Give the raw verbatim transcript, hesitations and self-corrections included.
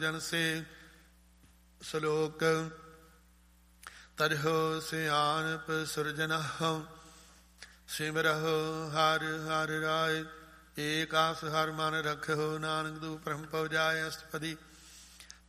ਜਨ ਸੇ ਸ਼ਲੋਕ ਤਰਹੁ ਸਿਆਣਪ ਸਿਰਜਨਹੁ ਸਿਮਰਹੁ ਹਰਿ ਹਰਿ ਰਾਇ ਏਕ ਆਸ ਹਰਿ ਮਨ ਰਖਹੁ ਨਾਨਕ ਦੂ ਬ੍ਰਹਮ ਪਵ ਜਾਇ ਅਸ਼ਟਪਦੀ